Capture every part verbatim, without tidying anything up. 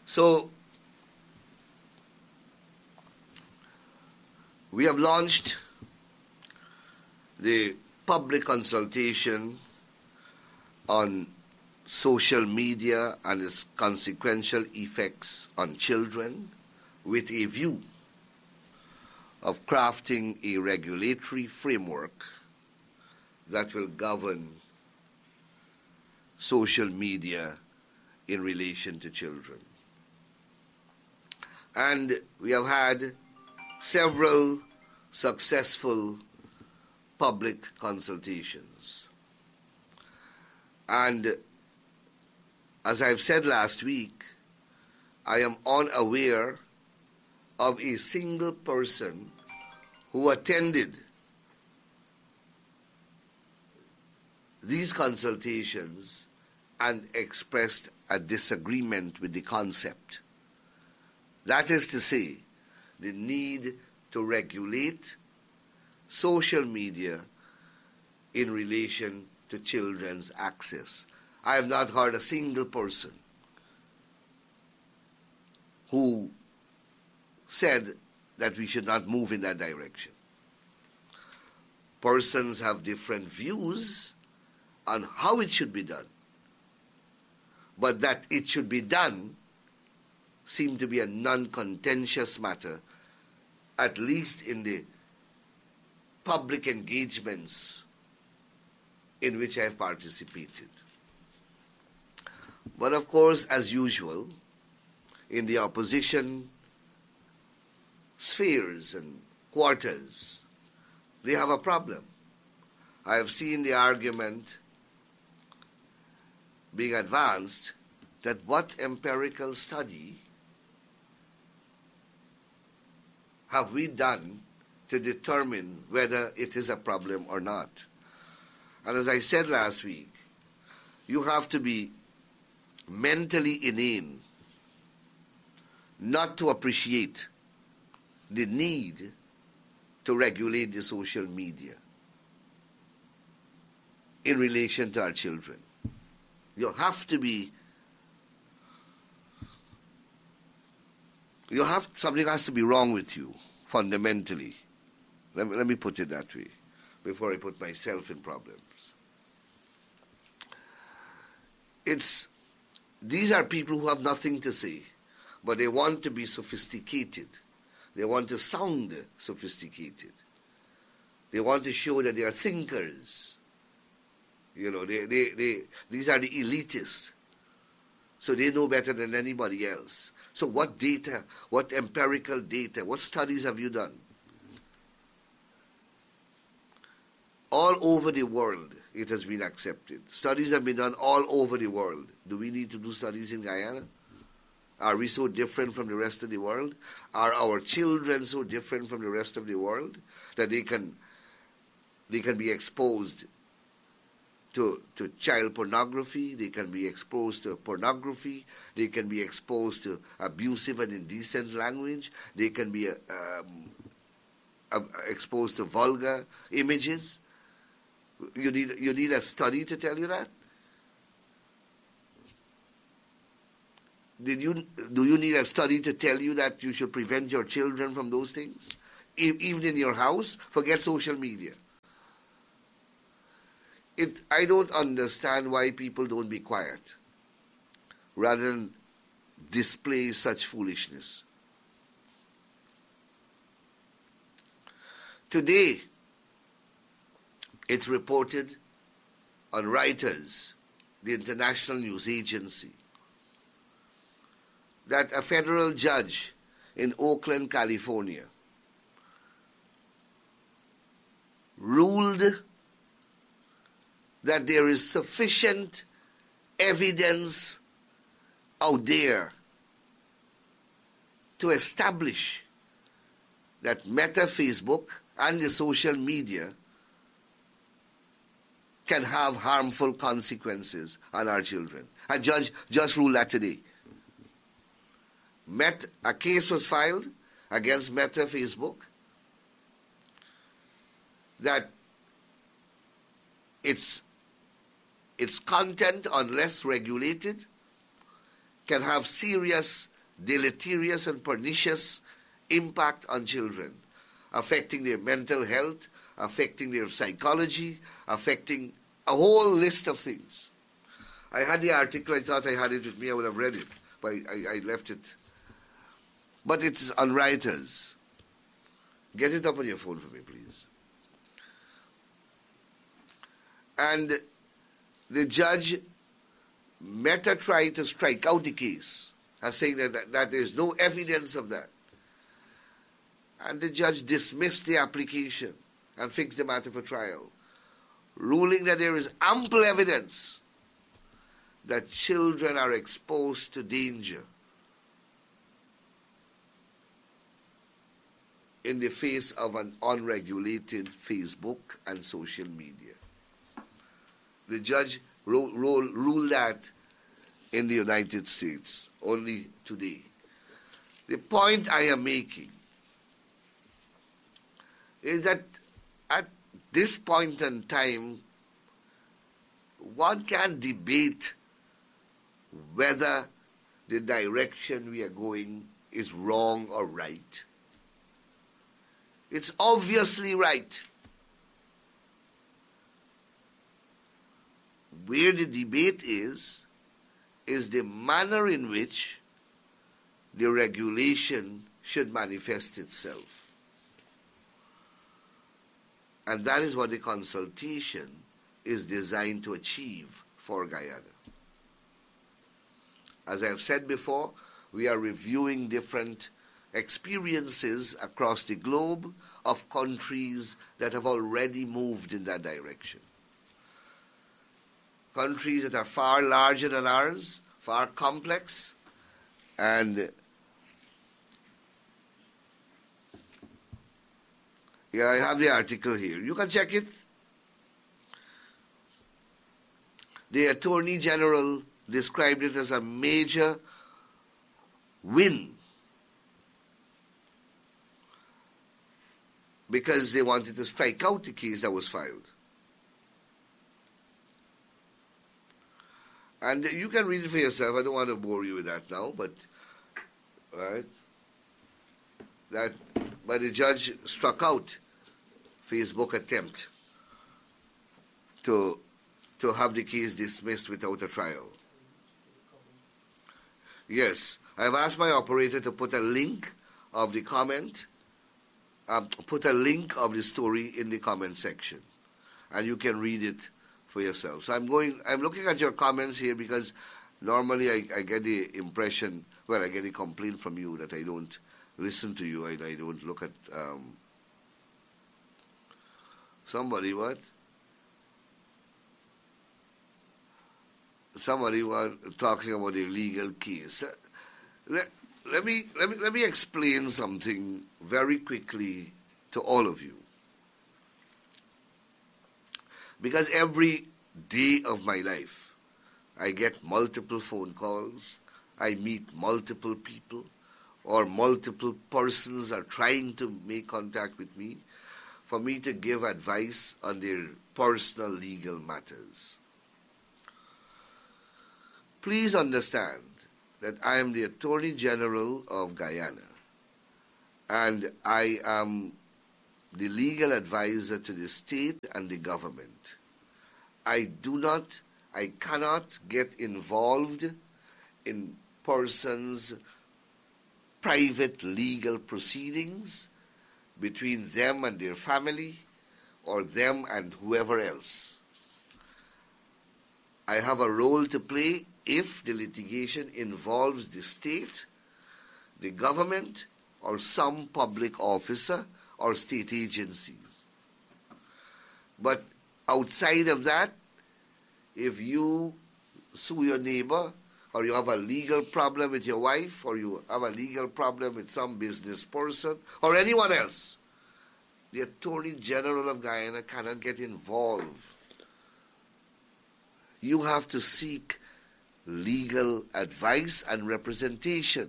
So, we have launched the public consultation on social media and its consequential effects on children with a view of crafting a regulatory framework that will govern social media in relation to children. And we have had several successful public consultations. And as I've said last week, I am unaware of a single person who attended these consultations and expressed a disagreement with the concept. That is to say, the need to regulate social media in relation to children's access. I have not heard a single person who said that we should not move in that direction. Persons have different views on how it should be done, but that it should be done seemed to be a non-contentious matter, at least in the public engagements in which I have participated. But of course, as usual, in the opposition spheres and quarters, they have a problem. I have seen the argument being advanced that what empirical study have we done to determine whether it is a problem or not? And as I said last week, you have to be mentally inane not to appreciate the need to regulate the social media in relation to our children. You have to be, you have, something has to be wrong with you, fundamentally. Let me, let me put it that way, before I put myself in problems. It's, these are people who have nothing to say, but they want to be sophisticated. They want to sound sophisticated. They want to show that they are thinkers. You know, they, they, they, these are the elitists. So they know better than anybody else. So what data, what empirical data, what studies have you done? All over the world, it has been accepted. Studies have been done all over the world. Do we need to do studies in Guyana? Are we so different from the rest of the world? Are our children so different from the rest of the world that they can, they can be exposed to, to child pornography, they can be exposed to pornography, they can be exposed to abusive and indecent language, they can be um, uh, exposed to vulgar images? You need, you need a study to tell you that? Did you, do you need a study to tell you that you should prevent your children from those things? E- even in your house, forget social media. It, I don't understand why people don't be quiet rather than display such foolishness. Today, it's reported on Reuters, the international news agency, that a federal judge in Oakland, California, ruled that there is sufficient evidence out there to establish that Meta, Facebook, and the social media can have harmful consequences on our children. A judge just ruled that today. Met, a case was filed against Meta, Facebook, that its, its content, unless regulated, can have serious deleterious and pernicious impact on children, affecting their mental health, affecting their psychology, affecting a whole list of things. I had the article, I thought I had it with me, I would have read it, but I, I, I left it. But it's on Reuters. Get it up on your phone for me, please. And the judge, Meta tried to strike out the case, as saying that, that, that there is no evidence of that. And the judge dismissed the application and fixed the matter for trial, ruling that there is ample evidence that children are exposed to danger in the face of an unregulated Facebook and social media. The judge ro- ro- ruled that in the United States only today. The point I am making is that at this point in time, one can debate whether the direction we are going is wrong or right. It's obviously right. Where the debate is, is the manner in which the regulation should manifest itself. And that is what the consultation is designed to achieve for Guyana. As I have said before, we are reviewing different experiences across the globe of countries that have already moved in that direction. Countries that are far larger than ours, far complex, and yeah, I have the article here. You can check it. The Attorney General described it as a major win because they wanted to strike out the case that was filed. And you can read it for yourself. I don't want to bore you with that now, but right, that but the judge struck out Facebook attempt to to have the case dismissed without a trial. Yes, I've asked my operator to put a link of the comment, um, put a link of the story in the comment section, and you can read it for yourself. So I'm going, I'm looking at your comments here because normally I, I get the impression, well, I get a complaint from you that I don't listen to you, I, I don't look at um, somebody, what? Somebody was talking about a legal case. Uh, let, let me let me let me explain something very quickly to all of you. Because every day of my life, I get multiple phone calls, I meet multiple people, or multiple persons are trying to make contact with me for me to give advice on their personal legal matters. Please understand that I am the Attorney General of Guyana, and I am the legal advisor to the state and the government. I do not, I cannot get involved in persons' private legal proceedings between them and their family or them and whoever else. I have a role to play if the litigation involves the state, the government, or some public officer or state agencies. But outside of that, if you sue your neighbor, or you have a legal problem with your wife, or you have a legal problem with some business person, or anyone else, the Attorney General of Guyana cannot get involved. You have to seek legal advice and representation.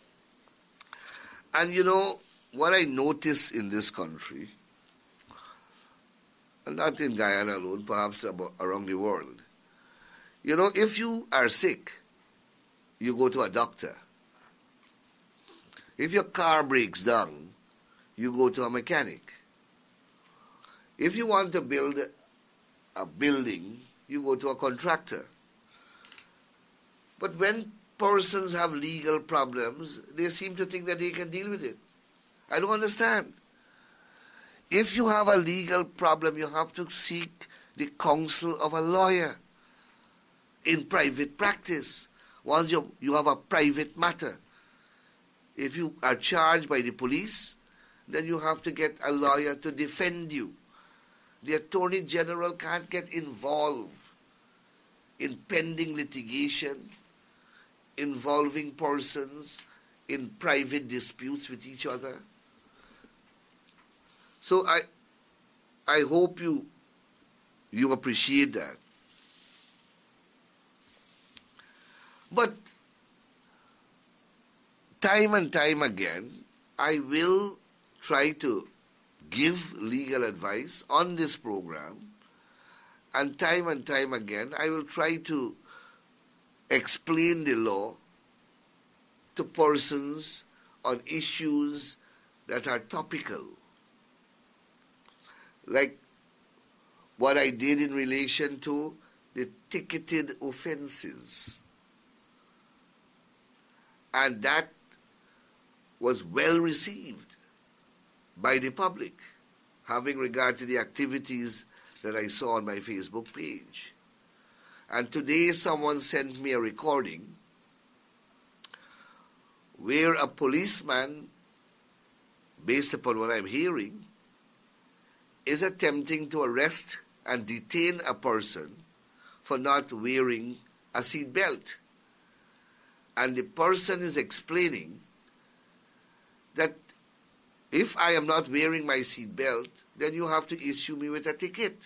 And you know, what I notice in this country, and not in Guyana alone, perhaps about around the world, you know, if you are sick, you go to a doctor. If your car breaks down, you go to a mechanic. If you want to build a building, you go to a contractor. But when persons have legal problems, they seem to think that they can deal with it. I don't understand. If you have a legal problem, you have to seek the counsel of a lawyer in private practice. Once you, you have a private matter. If you are charged by the police, then you have to get a lawyer to defend you. The Attorney General can't get involved in pending litigation involving persons in private disputes with each other. So I I hope you you appreciate that. But time and time again, I will try to give legal advice on this program, and time and time again, I will try to explain the law to persons on issues that are topical. Like what I did in relation to the ticketed offenses. And that was well received by the public, having regard to the activities that I saw on my Facebook page. And today someone sent me a recording where a policeman, based upon what I'm hearing, is attempting to arrest and detain a person for not wearing a seat belt. And the person is explaining that if I am not wearing my seat belt, then you have to issue me with a ticket.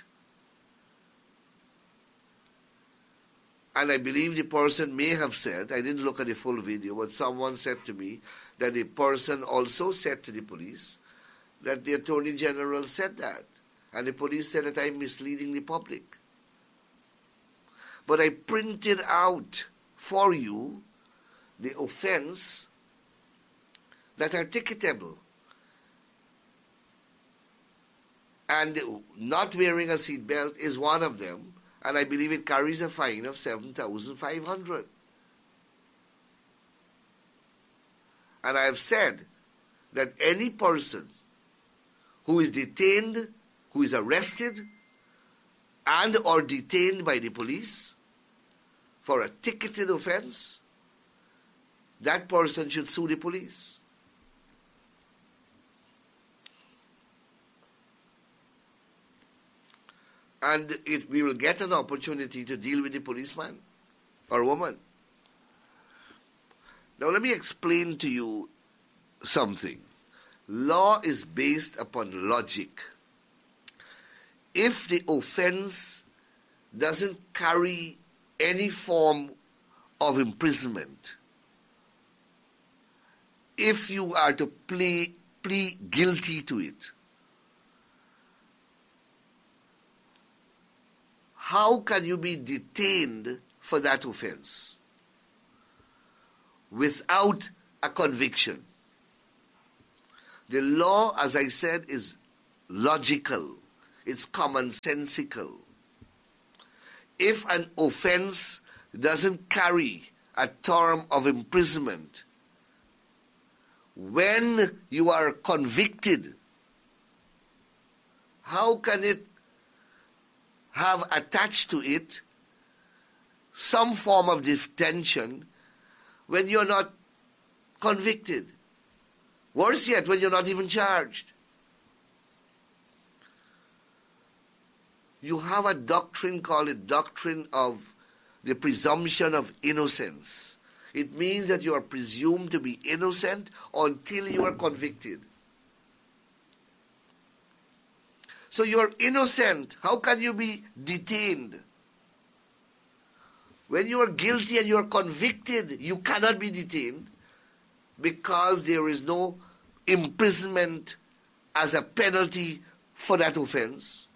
And I believe the person may have said, I didn't look at the full video, but someone said to me that the person also said to the police that the Attorney General said that. And the police said that I'm misleading the public. But I printed out for you the offense that are ticketable. And not wearing a seat belt is one of them. And I believe it carries a fine of seven thousand five hundred dollars. And I have said that any person who is detained, who is arrested, and or detained by the police for a ticketed offense, that person should sue the police. And it, we will get an opportunity to deal with the policeman or woman. Now let me explain to you something. Law is based upon logic. If the offense doesn't carry any form of imprisonment, if you are to plea, plead guilty to it, how can you be detained for that offense without a conviction? The law, as I said, is logical. It's commonsensical. If an offense doesn't carry a term of imprisonment, when you are convicted, how can it have attached to it some form of detention when you're not convicted? Worse yet, when you're not even charged. You have a doctrine called a doctrine of the presumption of innocence. It means that you are presumed to be innocent until you are convicted. So you are innocent. How can you be detained? When you are guilty and you are convicted, you cannot be detained because there is no imprisonment as a penalty for that offense.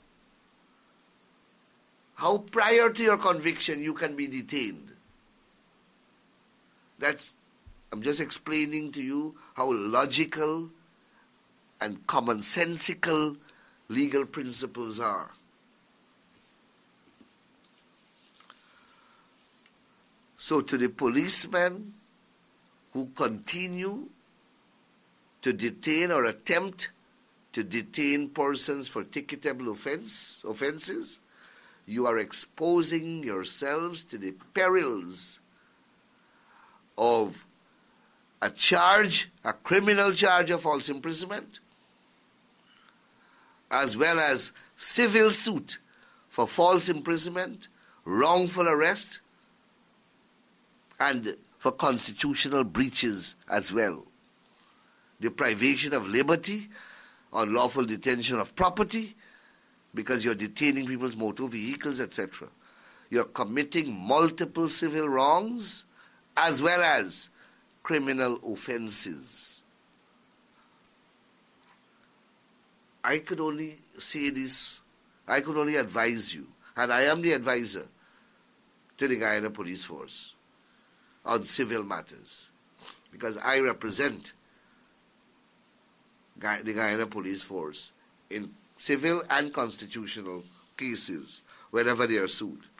How prior to your conviction you can be detained? That's I'm just explaining to you how logical and commonsensical legal principles are. So to the policemen who continue to detain or attempt to detain persons for ticketable offense, offenses, you are exposing yourselves to the perils of a charge, a criminal charge of false imprisonment, as well as civil suit for false imprisonment, wrongful arrest, and for constitutional breaches as well. Deprivation of liberty, unlawful detention of property, because you're detaining people's motor vehicles, et cetera. You're committing multiple civil wrongs as well as criminal offenses. I could only say this, I could only advise you, and I am the advisor to the Guyana Police Force on civil matters, because I represent the Guyana Police Force in civil and constitutional cases whenever they are sued.